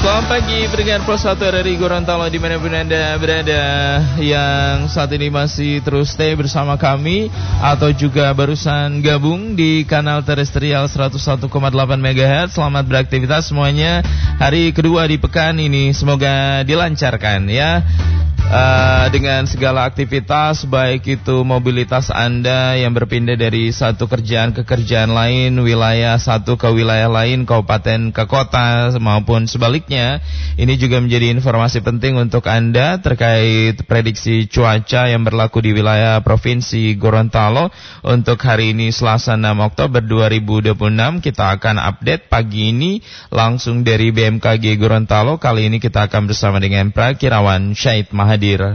Selamat pagi pendengar Plus 1 RRI Gorontalo dimanapun Anda berada, yang saat ini masih terus stay bersama kami atau juga barusan gabung di kanal terestrial 101,8 MHz. Selamat beraktivitas semuanya. Hari kedua di pekan ini semoga dilancarkan ya. Dengan segala aktivitas, baik itu mobilitas Anda yang berpindah dari satu kerjaan ke kerjaan lain, wilayah satu ke wilayah lain, kabupaten ke kota, maupun sebaliknya. Ini juga menjadi informasi penting untuk Anda terkait prediksi cuaca yang berlaku di wilayah Provinsi Gorontalo. Untuk hari ini Selasa 6 Oktober 2026, kita akan update pagi ini langsung dari BMKG Gorontalo. Kali ini kita akan bersama dengan Prakirawan Syahid Mahadir.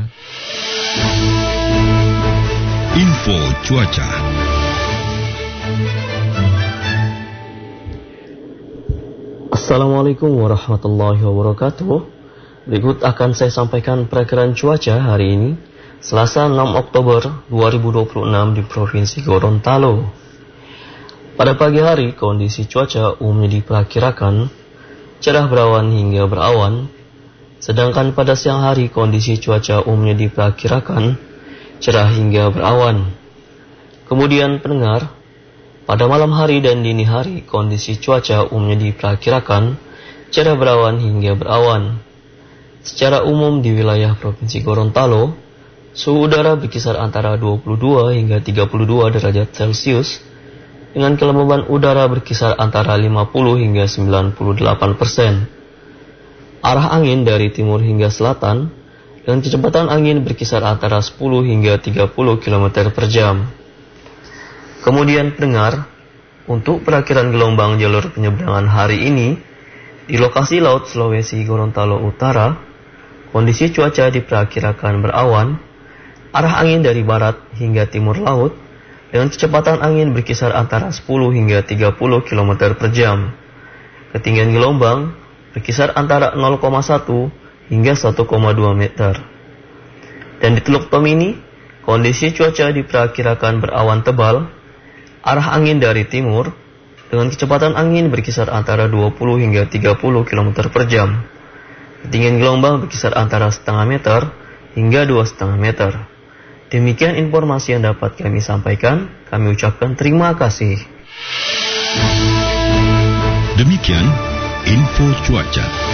Info cuaca. Assalamualaikum warahmatullahi wabarakatuh. Berikut akan saya sampaikan perakiraan cuaca hari ini, Selasa 6 Oktober 2026 di Provinsi Gorontalo. Pada pagi hari, kondisi cuaca umumnya diperkirakan cerah berawan hingga berawan. Sedangkan pada siang hari kondisi cuaca umumnya diperkirakan cerah hingga berawan. Kemudian pendengar, pada malam hari dan dini hari kondisi cuaca umumnya diperkirakan cerah berawan hingga berawan. Secara umum di wilayah Provinsi Gorontalo, suhu udara berkisar antara 22 hingga 32 derajat Celcius dengan kelembaban udara berkisar antara 50 hingga 98%. Arah angin dari timur hingga selatan dengan kecepatan angin berkisar antara 10 hingga 30 km per jam. Kemudian pendengar, untuk perakiraan gelombang jalur penyeberangan hari ini, di lokasi Laut Sulawesi Gorontalo Utara, kondisi cuaca diperkirakan berawan, arah angin dari barat hingga timur laut dengan kecepatan angin berkisar antara 10 hingga 30 km per jam. Ketinggian gelombang berkisar antara 0,1 hingga 1,2 meter. Dan di Teluk Tomini, kondisi cuaca diperkirakan berawan tebal, arah angin dari timur, dengan kecepatan angin berkisar antara 20 hingga 30 km per jam. Ketinggian gelombang berkisar antara setengah meter hingga 2,5 meter. Demikian informasi yang dapat kami sampaikan, kami ucapkan terima kasih. Demikian info cuaca.